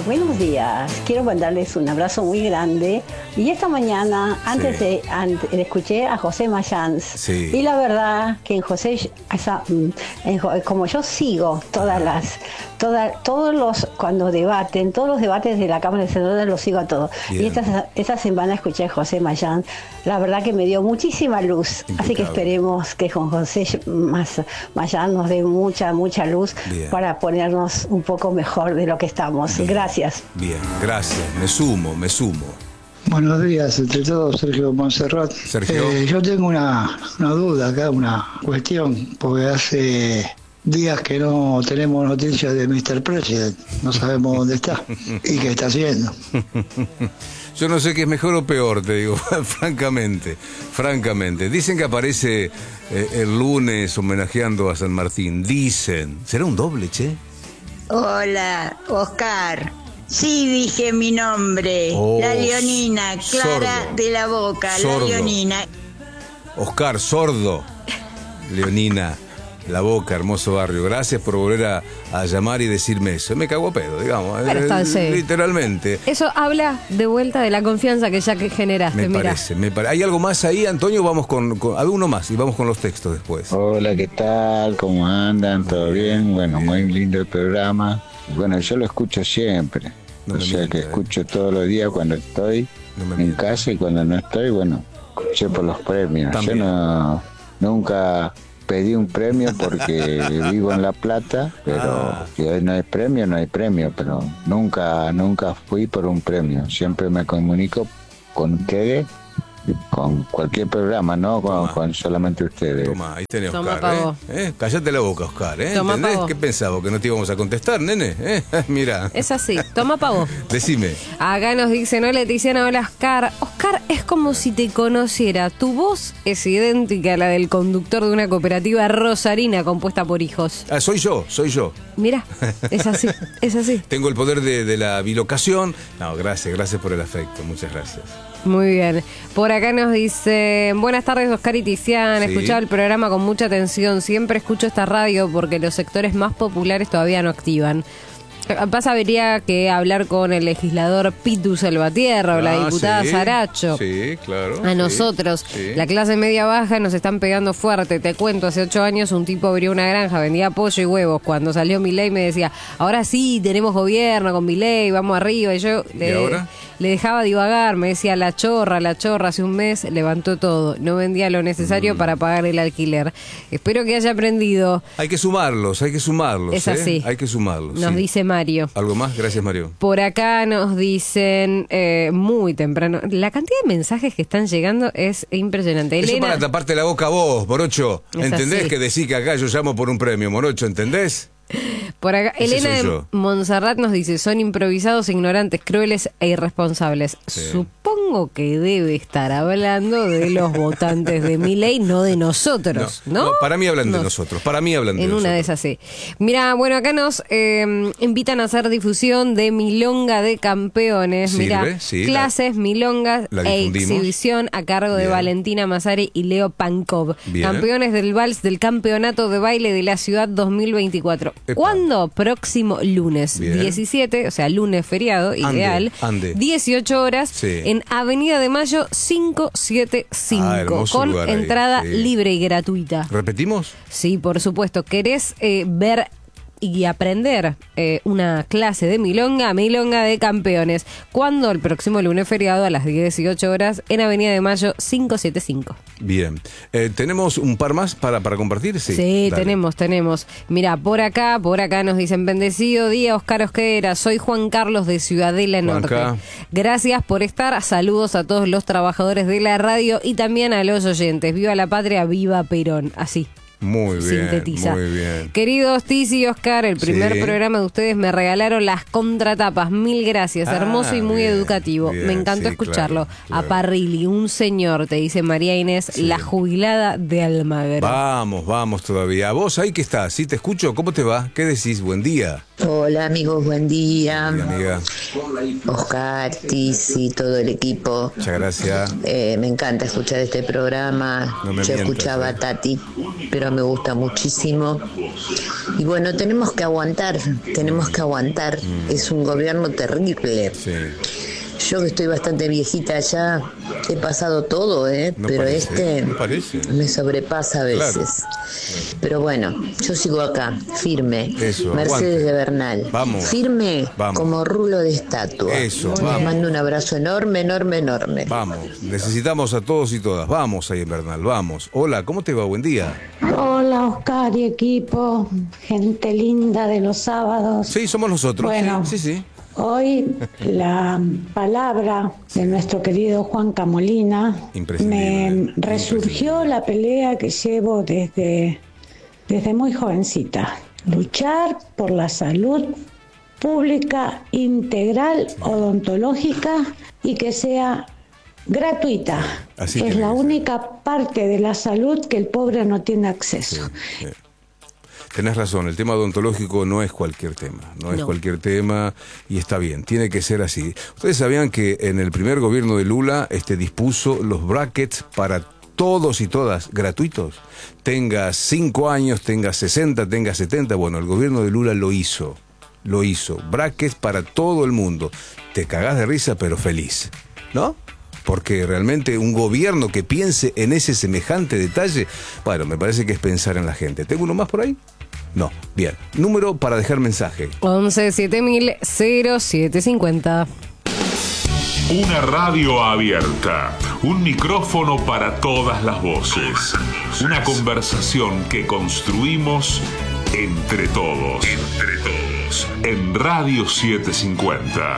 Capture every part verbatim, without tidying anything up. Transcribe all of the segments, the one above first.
buenos días. Quiero mandarles un abrazo muy grande. Y esta mañana, antes sí. de, antes, escuché a José Mayans. Sí. Y la verdad que en José, esa, en, como yo sigo todas las, todas, todos los, cuando debaten, todos los debates de la Cámara de Senadores los sigo a todos. Bien. Y esta, esta semana escuché a José Mayans. La verdad que me dio muchísima luz. Impecable. Así que esperemos que con José Mayans nos dé mucha, mucha luz. Bien. Para ponernos un poco mejor de lo que estamos. Bien. Gracias. Bien, gracias. Me sumo, me sumo. Buenos días, entre todos, Sergio Monserrat. Sergio. Eh, yo tengo una, una duda acá, una cuestión, porque hace días que no tenemos noticias de mister President, no sabemos dónde está y qué está haciendo. Yo no sé qué es mejor o peor, te digo, francamente, francamente. Dicen que aparece eh, el lunes homenajeando a San Martín, dicen. ¿Será un doble, che? Hola, Oscar. Sí, dije mi nombre. Oh, la Leonina, Clara sordo. De la Boca, sordo. La Leonina. Oscar, sordo. Leonina, La Boca, hermoso barrio. Gracias por volver a, a llamar y decirme eso. Me cago a pedo, digamos. Eh, literalmente. Eso habla de vuelta de la confianza que ya que generaste. Me parece, me parece. ¿Hay algo más ahí, Antonio? Vamos con, con... A ver, uno más y vamos con los textos después. Hola, ¿qué tal? ¿Cómo andan? ¿Todo bien? Bueno, bien. Muy lindo el programa. Bueno, yo lo escucho siempre. No o sea mienta, que eh. escucho todos los días cuando estoy no en mienta. casa y cuando no estoy, bueno, escuché por los premios. También. Yo no, nunca pedí un premio porque vivo en La Plata, pero ah. si no hay premio, no hay premio, pero nunca, nunca fui por un premio. Siempre me comunico con ustedes, con cualquier programa, no con, con solamente ustedes. Toma, ahí tenés, Oscar. Toma, ¿eh? ¿Eh? Cállate la boca, Oscar. ¿eh? Toma, ¿entendés? Pavo. ¿Qué pensabas? ¿Que no te íbamos a contestar, nene? ¿Eh? Mira. Es así. Toma, Pavo. Decime. Acá nos dicen, hola, Tiziana, hola, Oscar. Oscar, es como si te conociera. Tu voz es idéntica a la del conductor de una cooperativa rosarina compuesta por hijos. Ah, soy yo, soy yo. Mira, es así, es así. Tengo el poder de, de la bilocación. No, gracias, gracias por el afecto. Muchas gracias. Muy bien. Por acá nos dicen, buenas tardes, Oscar y Tiziana. Sí. Escuchaba el programa con mucha atención. Siempre escucho esta radio porque los sectores más populares todavía no activan. Pasa, habría que hablar con el legislador Pitu Salvatierra o ah, la diputada sí, Saracho. Sí, claro. A sí, nosotros, sí. La clase media baja, nos están pegando fuerte. Te cuento, hace ocho años un tipo abrió una granja, vendía pollo y huevos. Cuando salió Milei me decía, ahora sí, tenemos gobierno con Milei, vamos arriba. Y yo ¿Y le, ahora? le dejaba divagar, me decía, la chorra, la chorra. Hace un mes levantó todo. No vendía lo necesario mm. para pagar el alquiler. Espero que haya aprendido. Hay que sumarlos, hay que sumarlos. Es así. ¿eh? Hay que sumarlos. Nos sí. dice Mario. ¿Algo más? Gracias, Mario. Por acá nos dicen eh, muy temprano. La cantidad de mensajes que están llegando es impresionante. Eso Elena, para taparte la boca a vos, Morocho. Es ¿Entendés así. que decís que acá yo llamo por un premio, Morocho? ¿Entendés? Por acá, Ese Elena soy de yo. Monserrat nos dice, son improvisados, ignorantes, crueles e irresponsables. Sí. Supongo que debe estar hablando de los votantes de Milei, no de nosotros, ¿no? No, no, para mí hablan no. de nosotros, para mí hablan de en nosotros. En una de esas sí. Mira, bueno, acá nos eh, invitan a hacer difusión de Milonga de Campeones. Sirve, Mira, sí, clases, la, milongas la e difundimos. exhibición a cargo de Bien. Valentina Massari y Leo Pankov. Bien. Campeones del vals del Campeonato de Baile de la Ciudad dos mil veinticuatro. Epa. ¿Cuándo? Próximo lunes Bien. diecisiete, o sea, lunes feriado, Ande, ideal. ande. dieciocho horas Sí. en Avenida de Mayo quinientos setenta y cinco. Ah, hermoso con lugar ahí, entrada sí. libre y gratuita. ¿Repetimos? Sí, por supuesto. ¿Querés eh, ver y aprender eh, una clase de milonga? Milonga de Campeones. ¿Cuándo? El próximo lunes feriado a las dieciocho horas en Avenida de Mayo quinientos setenta y cinco. Bien. Eh, ¿Tenemos un par más para, para compartir? Sí, Sí, dale. tenemos, tenemos. Mira, por acá, por acá nos dicen, bendecido día, Oscar Osquera, soy Juan Carlos de Ciudadela Norte. Juanca. Gracias por estar, saludos a todos los trabajadores de la radio y también a los oyentes. Viva la patria, viva Perón. Así. Muy bien, Sintetiza. muy bien. Queridos Tizi y Oscar, el primer Sí. programa de ustedes me regalaron las contratapas. Mil gracias, Ah, hermoso y muy bien, educativo. bien, me encantó sí, escucharlo. claro, claro. A Parrilli, un señor, te dice María Inés, Sí. la jubilada de Almagro. Vamos, vamos todavía. ¿A vos ahí que estás? ¿Sí te escucho? ¿Cómo te va? ¿Qué decís? Buen día. Hola amigos, buen día. Mi amiga. Oscar, Tizi, todo el equipo. Muchas gracias. Eh, me encanta escuchar este programa. No me Yo mientas, escuchaba eh. a Tati, pero me gusta muchísimo. Y bueno, tenemos que aguantar, tenemos que aguantar. Mm. Es un gobierno terrible. Sí. Yo que estoy bastante viejita ya, he pasado todo, ¿eh? No pero parece, este no me sobrepasa a veces. Claro. Pero bueno, yo sigo acá, firme. Eso, Mercedes aguante. De Bernal. Vamos. Firme vamos. Como rulo de estatua. Eso, Les vamos. mando un abrazo enorme, enorme, enorme. Vamos, necesitamos a todos y todas. Vamos ahí en Bernal, vamos. Hola, ¿cómo te va? Buen día. Hola, Oscar y equipo, gente linda de los sábados. Sí, somos nosotros. Bueno, sí, sí. sí. Hoy la palabra de nuestro querido Juan Camolina me resurgió la pelea que llevo desde, desde muy jovencita. Luchar por la salud pública, integral, odontológica y que sea gratuita. Así es la única parte de la salud que el pobre no tiene acceso. Sí, sí. Tenés razón, el tema odontológico no es cualquier tema, no es no. cualquier tema y está bien, tiene que ser así. Ustedes sabían que en el primer gobierno de Lula este dispuso los brackets para todos y todas gratuitos. Tenga cinco años, tenga sesenta, tenga setenta, bueno, el gobierno de Lula lo hizo, lo hizo. Brackets para todo el mundo. Te cagás de risa, pero feliz, ¿no? Porque realmente un gobierno que piense en ese semejante detalle, bueno, me parece que es pensar en la gente. ¿Tengo uno más por ahí? No, bien. Número para dejar mensaje. once siete mil cero siete cincuenta. Una radio abierta, un micrófono para todas las voces, una conversación que construimos entre todos, entre todos, en Radio setecientos cincuenta.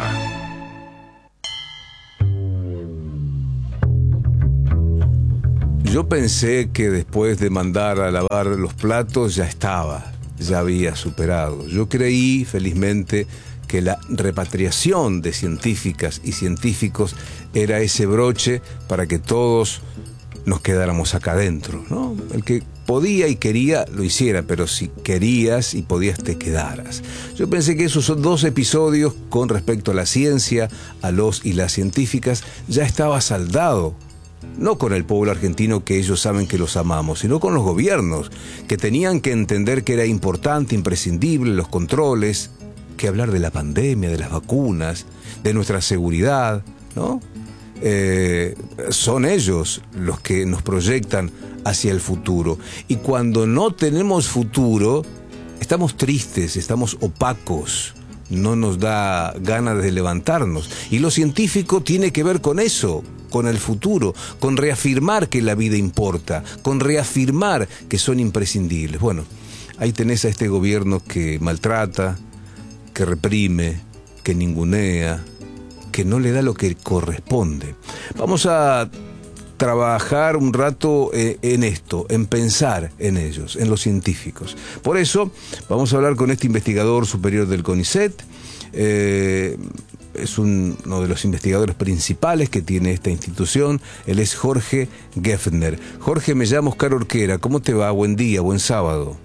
Yo pensé que después de mandar a lavar los platos ya estaba, ya había superado. Yo creí, felizmente, que la repatriación de científicas y científicos era ese broche para que todos nos quedáramos acá adentro, ¿no? El que podía y quería lo hiciera, pero si querías y podías te quedaras. Yo pensé que esos dos episodios con respecto a la ciencia, a los y las científicas, ya estaba saldado. No con el pueblo argentino, que ellos saben que los amamos, sino con los gobiernos, que tenían que entender que era importante, imprescindible los controles, que hablar de la pandemia, de las vacunas, de nuestra seguridad, ¿no? Eh, son ellos los que nos proyectan hacia el futuro. Y cuando no tenemos futuro, estamos tristes, estamos opacos, no nos da ganas de levantarnos. Y lo científico tiene que ver con eso, con el futuro, con reafirmar que la vida importa, con reafirmar que son imprescindibles. Bueno, ahí tenés a este gobierno que maltrata, que reprime, que ningunea, que no le da lo que corresponde. Vamos a trabajar un rato eh, en esto, en pensar en ellos, en los científicos. Por eso vamos a hablar con este investigador superior del CONICET. Eh, es un, uno de los investigadores principales que tiene esta institución. Él es Jorge Geffner. Jorge, me llamo Oscar Orquera. ¿Cómo te va? Buen día, buen sábado.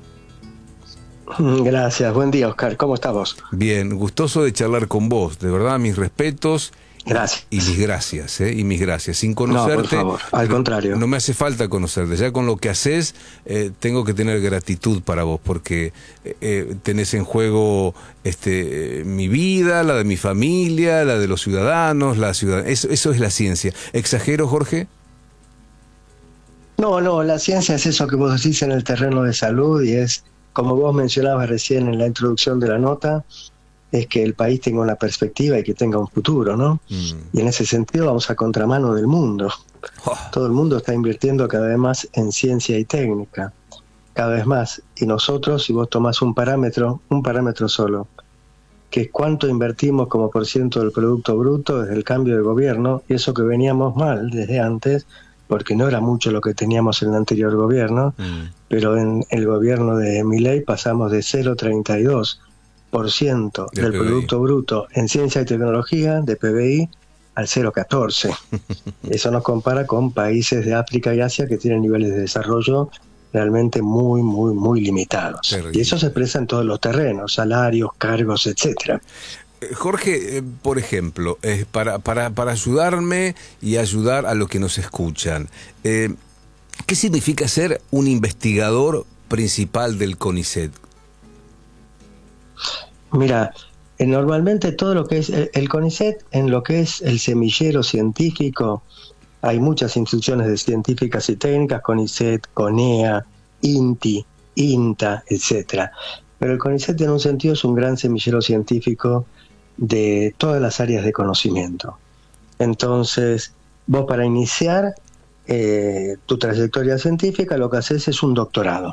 Gracias, buen día, Oscar. ¿Cómo estás vos? Bien, gustoso de charlar con vos. De verdad, mis respetos. Gracias. Y mis gracias, ¿eh? Y mis gracias. Sin conocerte... No, por favor, al contrario. No me hace falta conocerte. Ya con lo que haces, eh, tengo que tener gratitud para vos, porque eh, tenés en juego este, eh, mi vida, la de mi familia, la de los ciudadanos, la ciudad... Eso, eso es la ciencia. ¿Exagero, Jorge? No, no, la ciencia es eso que vos decís en el terreno de salud y es, como vos mencionabas recién en la introducción de la nota, es que el país tenga una perspectiva y que tenga un futuro, ¿no? Mm. Y en ese sentido vamos a contramano del mundo. Oh. Todo el mundo está invirtiendo cada vez más en ciencia y técnica, cada vez más. Y nosotros, si vos tomás un parámetro, un parámetro solo, que es cuánto invertimos como por ciento del Producto Bruto desde el cambio de gobierno, y eso que veníamos mal desde antes, porque no era mucho lo que teníamos en el anterior gobierno, mm. pero en el gobierno de Milei pasamos de cero coma treinta y dos por ciento del P B I. Producto Bruto en ciencia y tecnología, de P B I, al cero coma catorce. Eso nos compara con países de África y Asia que tienen niveles de desarrollo realmente muy, muy, muy limitados. Terrible. Y eso se expresa en todos los terrenos, salarios, cargos, etcétera. Jorge, eh, por ejemplo, eh, para, para, para ayudarme y ayudar a los que nos escuchan, eh, ¿qué significa ser un investigador principal del CONICET? Mira, eh, normalmente todo lo que es el, el CONICET, en lo que es el semillero científico, hay muchas instituciones de científicas y técnicas, CONICET, CONEA, INTI, INTA, etcétera. Pero el CONICET en un sentido es un gran semillero científico de todas las áreas de conocimiento. Entonces, vos para iniciar eh, tu trayectoria científica lo que haces es un doctorado.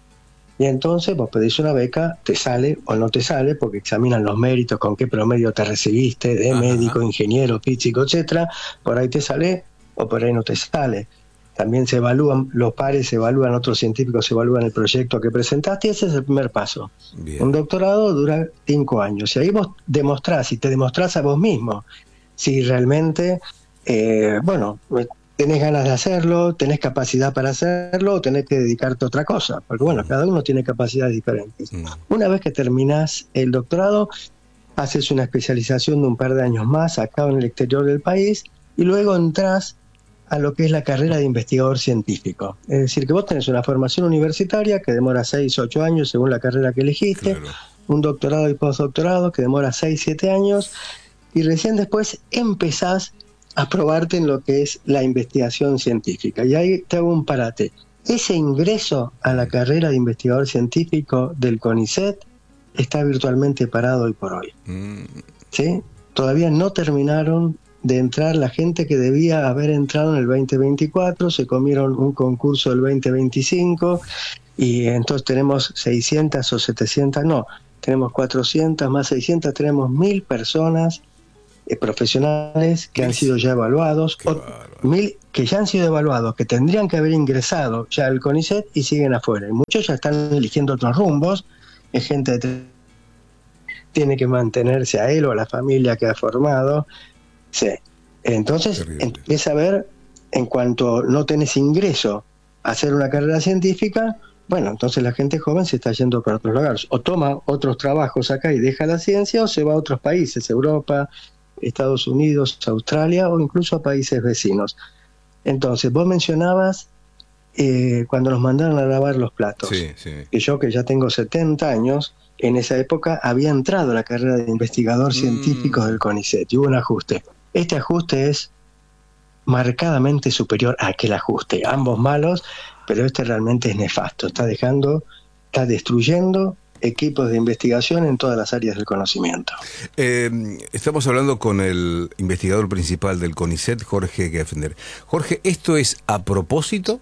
Y entonces vos pedís una beca, te sale o no te sale, porque examinan los méritos, con qué promedio te recibiste, de Ajá. médico, ingeniero, físico, etcétera. Por ahí te sale o por ahí no te sale. También se evalúan, los pares se evalúan, otros científicos se evalúan el proyecto que presentaste, y ese es el primer paso. Bien. Un doctorado dura cinco años. Y ahí vos demostrás, y te demostrás a vos mismo, si realmente, eh, bueno, tenés ganas de hacerlo, tenés capacidad para hacerlo, o tenés que dedicarte a otra cosa. Porque bueno, cada uno tiene capacidades diferentes. Mm. Una vez que terminás el doctorado, haces una especialización de un par de años más acá en el exterior del país, y luego entrás a lo que es la carrera de investigador científico. Es decir, que vos tenés una formación universitaria que demora seis, ocho años según la carrera que elegiste, claro. un doctorado y postdoctorado que demora seis, siete años, y recién después empezás a probarte en lo que es la investigación científica. Y ahí te hago un parate. Ese ingreso a la carrera de investigador científico del CONICET está virtualmente parado hoy por hoy. Mm. ¿Sí? Todavía no terminaron de entrar la gente que debía haber entrado en el veinte veinticuatro, se comieron un concurso del veinte veinticinco y entonces tenemos seiscientas o setecientas, no, tenemos cuatrocientas más seiscientas, tenemos mil personas eh, profesionales que han sido ya evaluados, o, mil que ya han sido evaluados, que tendrían que haber ingresado ya al CONICET y siguen afuera. Y muchos ya están eligiendo otros rumbos, es gente que tiene que mantenerse a él o a la familia que ha formado. Sí, entonces Terrible. Empieza a ver, en cuanto no tenés ingreso a hacer una carrera científica, bueno, entonces la gente joven se está yendo para otros lugares, o toma otros trabajos acá y deja la ciencia, o se va a otros países, Europa, Estados Unidos, Australia, o incluso a países vecinos. Entonces, vos mencionabas eh, cuando nos mandaron a lavar los platos, sí, sí. y yo que ya tengo setenta años, en esa época había entrado a la carrera de investigador científico mm. del CONICET, y hubo un ajuste. Este ajuste es marcadamente superior a aquel ajuste, ambos malos, pero este realmente es nefasto, está dejando, está destruyendo equipos de investigación en todas las áreas del conocimiento. Eh, estamos hablando con el investigador principal del CONICET, Jorge Geffner. Jorge, ¿esto es a propósito?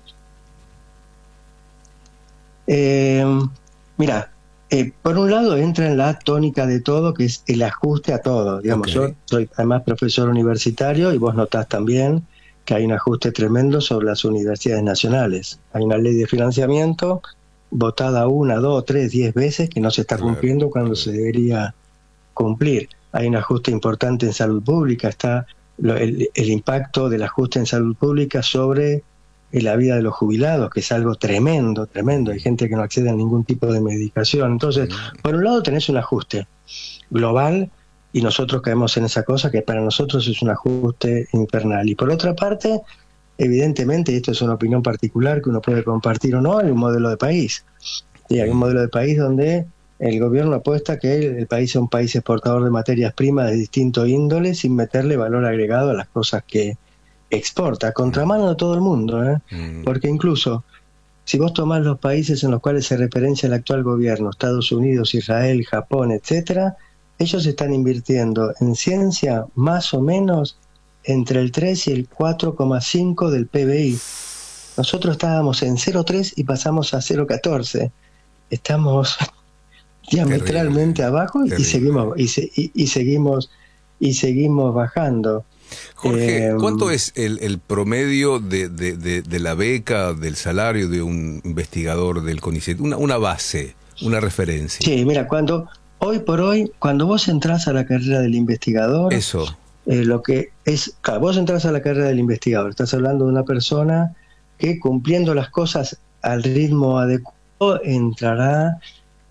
Eh, mira, Eh, por un lado entra en la tónica de todo, que es el ajuste a todo. Digamos, okay. Yo soy además profesor universitario y vos notás también que hay un ajuste tremendo sobre las universidades nacionales. Hay una ley de financiamiento votada una, dos, tres, diez veces que no se está cumpliendo cuando se debería cumplir. Hay un ajuste importante en salud pública, está lo, el, el impacto del ajuste en salud pública sobre en la vida de los jubilados, que es algo tremendo, tremendo. Hay gente que no accede a ningún tipo de medicación. Entonces, por un lado tenés un ajuste global y nosotros caemos en esa cosa que para nosotros es un ajuste infernal. Y por otra parte, evidentemente, y esto es una opinión particular que uno puede compartir o no, hay un modelo de país. Y hay un modelo de país donde el gobierno apuesta que el, el país es un país exportador de materias primas de distinto índole sin meterle valor agregado a las cosas que exporta, contramano de todo el mundo, ¿eh? Mm. Porque incluso si vos tomás los países en los cuales se referencia el actual gobierno, Estados Unidos, Israel, Japón, etcétera, ellos están invirtiendo en ciencia más o menos entre el tres y el cuatro coma cinco del P B I. Nosotros estábamos en cero coma tres y pasamos a cero coma catorce. Estamos diametralmente Terrible. abajo y, y seguimos y, se, y, y seguimos y seguimos bajando. Jorge, ¿cuánto eh, es el, el promedio de, de, de, de la beca, del salario de un investigador del CONICET? Una, una base, una referencia. Sí, mira, cuando hoy por hoy, cuando vos entrás a la carrera del investigador, eso, eh, lo que es, claro, vos entrás a la carrera del investigador, estás hablando de una persona que cumpliendo las cosas al ritmo adecuado entrará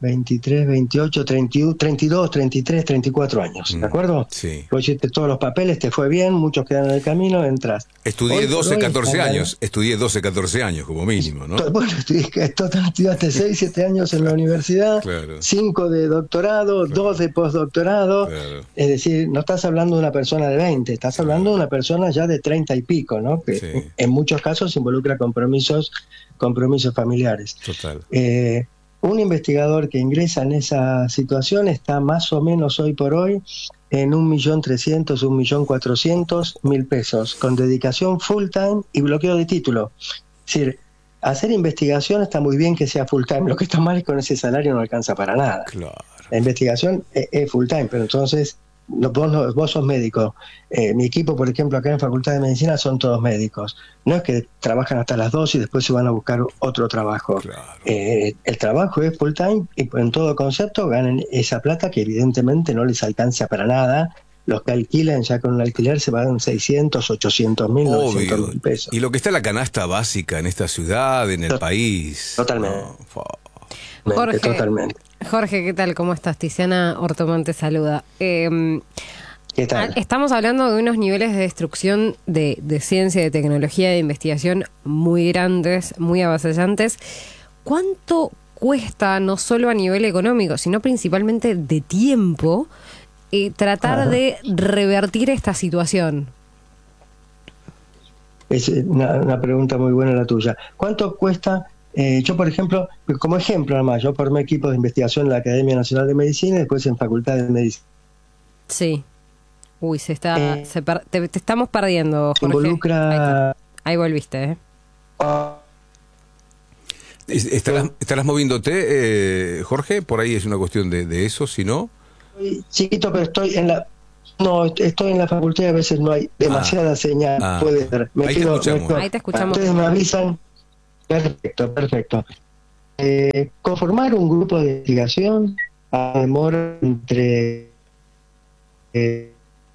veintitrés, veintiocho, treinta, treinta y dos, treinta y tres, treinta y cuatro años, ¿de acuerdo? Sí. Vos hiciste todos los papeles, te fue bien, muchos quedan en el camino, entras. Estudié Hoy doce, por hoy catorce están- años, estudié doce, catorce años como mínimo, ¿no? Bueno, estudiaste, estudiaste seis, siete años en la universidad, Claro. cinco de doctorado, dos de postdoctorado, Claro. es decir, no estás hablando de una persona de veinte, estás hablando de una persona ya de treinta y pico, ¿no? Que Sí. en muchos casos involucra compromisos, compromisos familiares. Total. Eh, un investigador que ingresa en esa situación está más o menos hoy por hoy en un millón trescientos, un millón cuatrocientos mil pesos, con dedicación full time y bloqueo de título. Es decir, hacer investigación está muy bien que sea full time, lo que está mal es que con ese salario no alcanza para nada. Claro. La investigación es, es full time, pero entonces no, vos, no- vos sos médico. Eh, mi equipo, por ejemplo, acá en Facultad de Medicina son todos médicos. No es que trabajan hasta las dos y después se van a buscar otro trabajo. Claro. Eh, el trabajo es full time y en todo concepto ganan esa plata que evidentemente no les alcanza para nada. Los que alquilan ya con un alquiler se pagan seiscientos, ochocientos mil, novecientos Obvio. mil pesos. Y lo que está en la canasta básica en esta ciudad, en el To- país. totalmente. No, fa- Jorge. Totalmente. Jorge, ¿qué tal? ¿Cómo estás? Tiziana Ortomán te saluda. Eh, ¿Qué tal? Estamos hablando de unos niveles de destrucción de, de ciencia, de tecnología, de investigación muy grandes, muy avasallantes. ¿Cuánto cuesta, no solo a nivel económico, sino principalmente de tiempo, eh, tratar Ajá. de revertir esta situación? Es una, una pregunta muy buena la tuya. ¿Cuánto cuesta? Eh, yo, por ejemplo, como ejemplo, además, yo formé equipos de investigación en la Academia Nacional de Medicina y después en Facultad de Medicina. Sí. Uy, se está, Eh, se per- te, te estamos perdiendo, Jorge. Ahí, Involucra... está. Ahí volviste, ¿eh? ah, Es- ¿Estarás, estarás moviéndote, eh, Jorge? Por ahí es una cuestión de, de eso, si no. Estoy chiquito, pero estoy en la... No, estoy en la facultad y a veces no hay demasiada señal. Ah. Puede ser. Me Ahí te quedo- escuchamos. me quedo- Ahí te escuchamos. Ustedes me avisan. Perfecto, perfecto. Eh, conformar un grupo de investigación a demora entre... eh,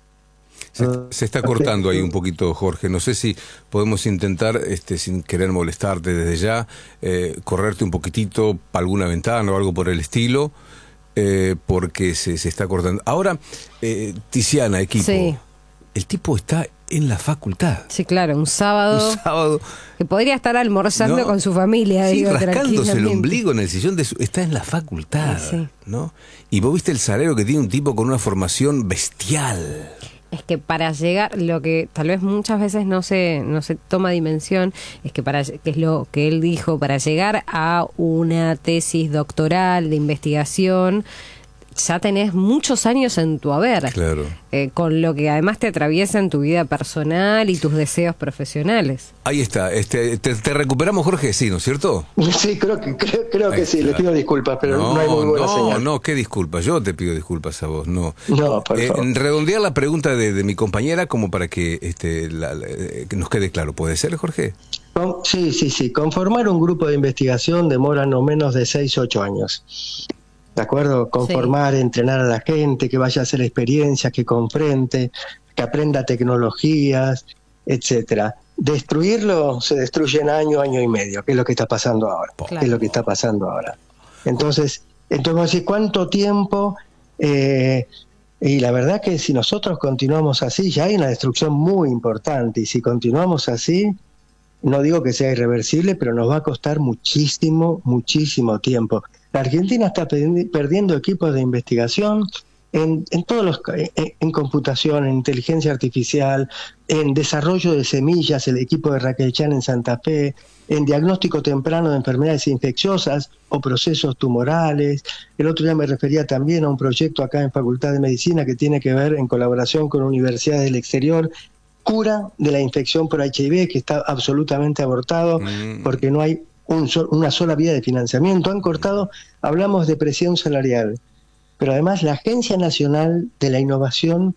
Se, se está cortando ahí un poquito, Jorge. No sé si podemos intentar, este, sin querer molestarte desde ya, eh, correrte un poquitito para alguna ventana o algo por el estilo, eh, porque se, se está cortando. Ahora, eh, Tiziana, equipo, Sí. el tipo está en la facultad. Sí, claro, un sábado, Un sábado, que podría estar almorzando No. con su familia, sí, digo, rascándose el tranquilamente. ombligo en el sillón de su... Está en la facultad, Sí. ¿no? Y vos viste el salario que tiene un tipo con una formación bestial. Es que para llegar, lo que tal vez muchas veces no se no se toma dimensión, es que para que es lo que él dijo, para llegar a una tesis doctoral de investigación, ya tenés muchos años en tu haber, Claro. eh, con lo que además te atraviesa en tu vida personal y tus deseos profesionales. Ahí está. Este, te, te recuperamos, Jorge, sí, ¿no es cierto? Sí, creo que creo, creo Ahí que sí, está. le pido disculpas, pero no, hay muy buena no, señal. no, qué disculpas. Yo te pido disculpas a vos, no. No, por Eh, favor. redondear la pregunta de, de mi compañera como para que, este, la- la- eh, que nos quede claro. ¿Puede ser, Jorge? Con- Sí, sí, sí. Conformar un grupo de investigación demora no menos de seis, ocho años. ¿De acuerdo? Conformar, entrenar a la gente, que vaya a hacer experiencias, que confronte, que aprenda tecnologías, etcétera. Destruirlo se destruye en año, año y medio, que es lo que está pasando ahora. Claro. Que es lo que está pasando ahora. Entonces, entonces vos decís, ¿cuánto tiempo? Eh, y la verdad que si nosotros continuamos así, ya hay una destrucción muy importante, y si continuamos así, no digo que sea irreversible, pero nos va a costar muchísimo, muchísimo tiempo. La Argentina está perdi- perdiendo equipos de investigación en, en todos los ca- en, en computación, en inteligencia artificial, en desarrollo de semillas, el equipo de Raquel Chan en Santa Fe, en diagnóstico temprano de enfermedades infecciosas o procesos tumorales. El otro día me refería también a un proyecto acá en Facultad de Medicina que tiene que ver, en colaboración con universidades del exterior, cura de la infección por H I V, que está absolutamente abortado Mm. porque no hay un sol- una sola vía de financiamiento. Han cortado, hablamos de presión salarial, pero además la Agencia Nacional de la Innovación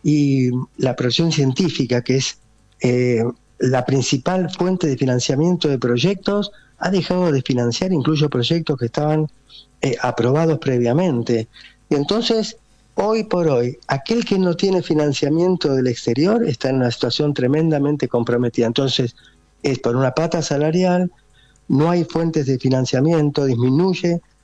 y la Producción Científica, que es eh, la principal fuente de financiamiento de proyectos, ha dejado de financiar incluso proyectos que estaban eh, aprobados previamente. Y entonces, hoy por hoy, aquel que no tiene financiamiento del exterior está en una situación tremendamente comprometida. Entonces, es por una pata salarial, no hay fuentes de financiamiento, disminuye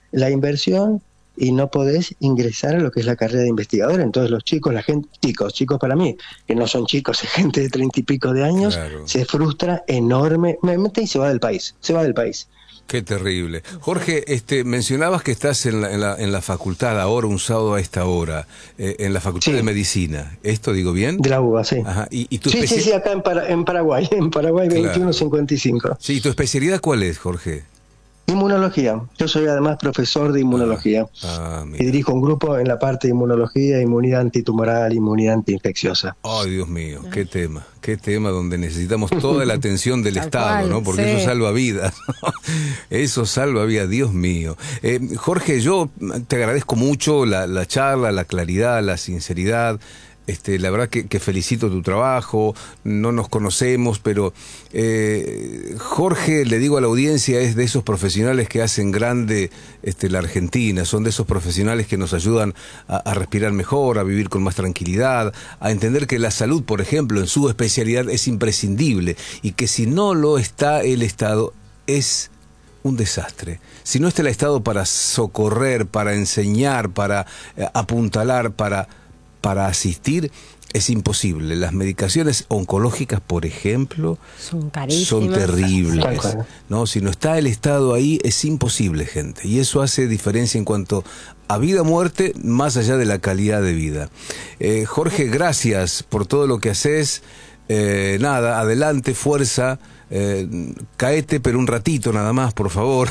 la inversión y no podés ingresar a lo que es la carrera de investigador. Entonces los chicos, la gente, chicos, chicos para mí, que no son chicos, es gente de treinta y pico de años, claro, se frustra enormemente y se va del país, se va del país. Qué terrible. Jorge, este, mencionabas que estás en la, en la, en la facultad ahora, un sábado a esta hora, eh, en la Facultad sí. de Medicina. ¿Esto digo bien? De la U B A, sí. Ajá. ¿Y, y tu sí, sí, sí, acá en, Para, en Paraguay, en Paraguay claro. veintiuno cincuenta y cinco. Sí, ¿y tu especialidad cuál es, Jorge? Inmunología. Yo soy además profesor de inmunología. Ah, ah, y dirijo un grupo en la parte de inmunología, inmunidad antitumoral, inmunidad antiinfecciosa. Ay, Dios mío, qué tema, qué tema donde necesitamos toda la atención del Estado, cual, ¿no? Porque sí. eso salva vidas. Eso salva vidas, Dios mío. Eh, Jorge, yo te agradezco mucho la, la charla, la claridad, la sinceridad. Este, la verdad que, que felicito tu trabajo, no nos conocemos, pero eh, Jorge, le digo a la audiencia, es de esos profesionales que hacen grande este, la Argentina, son de esos profesionales que nos ayudan a, a respirar mejor, a vivir con más tranquilidad, a entender que la salud, por ejemplo, en su especialidad es imprescindible y que si no lo está el Estado es un desastre. Si no está el Estado para socorrer, para enseñar, para eh, apuntalar, para... para asistir, es imposible. Las medicaciones oncológicas, por ejemplo, son carísimas, son terribles, ¿no? Si no está el Estado ahí, es imposible, gente. Y eso hace diferencia en cuanto a vida o muerte, más allá de la calidad de vida. Eh, Jorge, gracias por todo lo que haces. Eh, nada, adelante, fuerza. Eh, caete, pero un ratito nada más, por favor.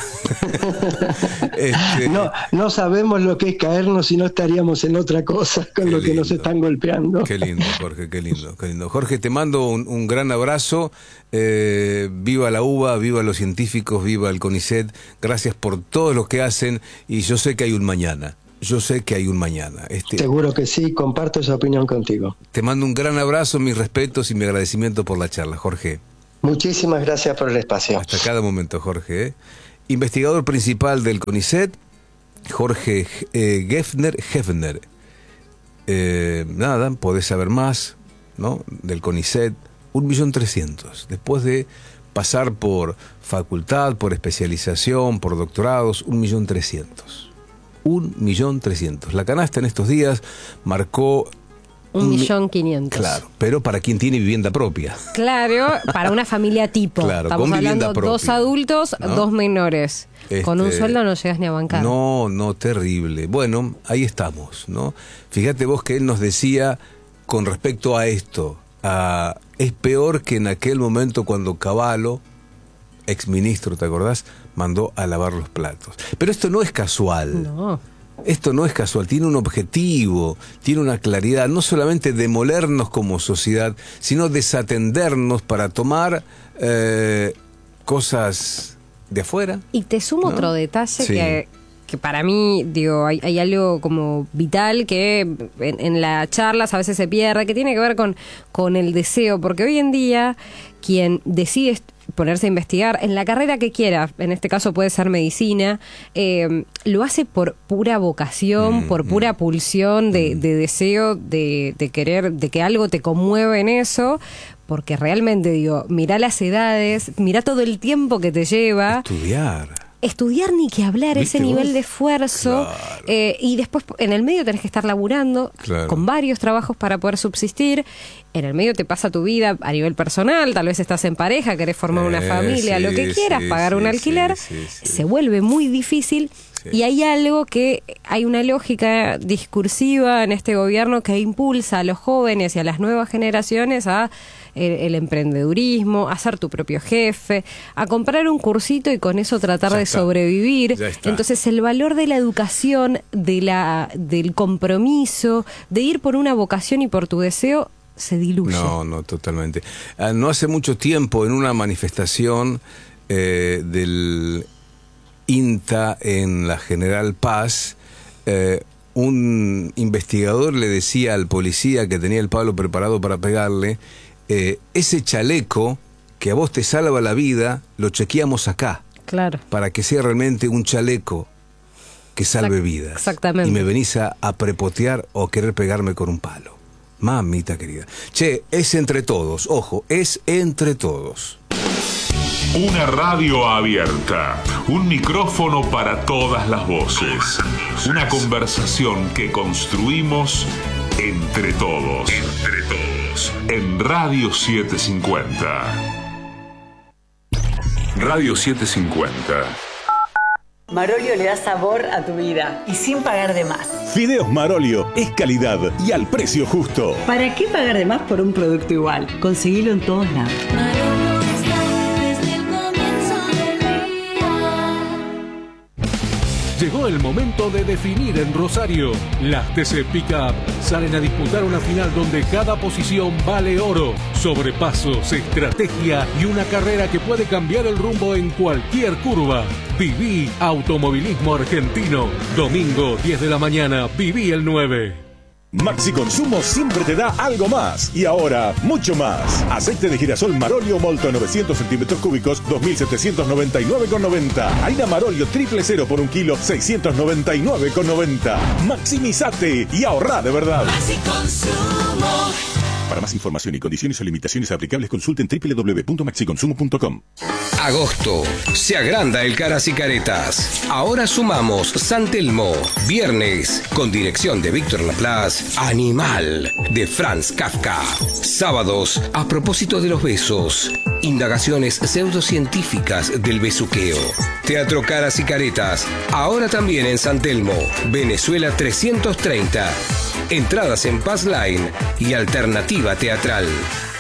este... no, no sabemos lo que es caernos si no estaríamos en otra cosa con qué lo que lindo. Nos están golpeando. Qué lindo, Jorge, qué lindo, qué lindo. Jorge, te mando un, un gran abrazo. Eh, viva la U B A, viva los científicos, viva el CONICET. Gracias por todo lo que hacen y yo sé que hay un mañana. Yo sé que hay un mañana. Este, Seguro que sí, comparto esa opinión contigo. Te mando un gran abrazo, mis respetos y mi agradecimiento por la charla, Jorge. Muchísimas gracias por el espacio. Hasta cada momento, Jorge. ¿eh? Investigador principal del CONICET, Jorge eh, Geffner. Geffner. Eh, nada, podés saber más, ¿no? Del CONICET, un millón trescientos. Después de pasar por facultad, por especialización, por doctorados, un millón trescientos. Un millón trescientos. La canasta en estos días marcó... Un millón quinientos. Claro, pero para quien tiene vivienda propia. Claro, para una familia tipo. Claro, estamos con hablando propia, dos adultos, ¿no? Dos menores. Este, con un sueldo no llegas ni a bancar. No, no, terrible. Bueno, ahí estamos, ¿no? Fíjate vos que él nos decía con respecto a esto, a, es peor que en aquel momento cuando Cavallo, exministro, ¿te acordás?, mandó a lavar los platos. Pero esto no es casual. No. Esto no es casual, tiene un objetivo, tiene una claridad, no solamente demolernos como sociedad, sino desatendernos para tomar eh, cosas de afuera. Y te sumo ¿no? otro detalle sí. que, que para mí, digo, hay, hay algo como vital que en, en las charlas a veces se pierde, que tiene que ver con, con el deseo, porque hoy en día quien decide ponerse a investigar en la carrera que quiera, en este caso puede ser medicina, eh, lo hace por pura vocación, mm, por pura mm, pulsión de, de deseo, de, de querer, de que algo te conmueve en eso, porque realmente, digo, mirá las edades, mirá todo el tiempo que te lleva. Estudiar. Estudiar ni que hablar, ese nivel vos? de esfuerzo, claro. eh, y después en el medio tenés que estar laburando claro. con varios trabajos para poder subsistir. En el medio te pasa tu vida a nivel personal, tal vez estás en pareja, querés formar eh, una familia, sí, lo que quieras, sí, pagar sí, un alquiler, sí, sí, sí. se vuelve muy difícil. Sí. Y hay algo que, hay una lógica discursiva en este gobierno que impulsa a los jóvenes y a las nuevas generaciones a el, el emprendedurismo, a ser tu propio jefe, a comprar un cursito y con eso tratar ya de está. sobrevivir. Entonces el valor de la educación, de la, del compromiso, de ir por una vocación y por tu deseo, se diluye. No, no, totalmente. Uh, no hace mucho tiempo en una manifestación eh, del INTA en la General Paz, eh, un investigador le decía al policía que tenía el palo preparado para pegarle, eh, ese chaleco que a vos te salva la vida, lo chequeamos acá. Claro. Para que sea realmente un chaleco que salve Exact- vidas. Exactamente. Y me venís a, a prepotear o querer pegarme con un palo. Mamita querida. Che, es entre todos, ojo, es entre todos. Una radio abierta, un micrófono para todas las voces, una conversación que construimos entre todos, entre todos, en Radio setecientos cincuenta. Radio setecientos cincuenta. Marolio le da sabor a tu vida y sin pagar de más. Fideos Marolio es calidad y al precio justo. ¿Para qué pagar de más por un producto igual? Conseguilo en todos lados. Llegó el momento de definir en Rosario. Las T C Pickup salen a disputar una final donde cada posición vale oro. Sobrepasos, estrategia y una carrera que puede cambiar el rumbo en cualquier curva. Viví Automovilismo Argentino. Domingo, diez de la mañana, Viví el nueve. Maxi Consumo siempre te da algo más. Y ahora, mucho más. Aceite de girasol Marolio Molto novecientos centímetros cúbicos, dos mil setecientos noventa y nueve con noventa. Harina Marolio triple cero por un kilo, seiscientos noventa y nueve con noventa. Maximizate y ahorrá de verdad. Maxi Consumo. Para más información y condiciones o limitaciones aplicables, consulten doble u doble u doble u punto maxi consumo punto com. Agosto. Se agranda el Caras y Caretas. Ahora sumamos San Telmo. Viernes, con dirección de Víctor Laplace, Animal, de Franz Kafka. Sábados, a propósito de los besos. Indagaciones pseudocientíficas del besuqueo. Teatro Caras y Caretas. Ahora también en San Telmo. Venezuela trescientos treinta. Entradas en Paz Line y Alternativa Teatral.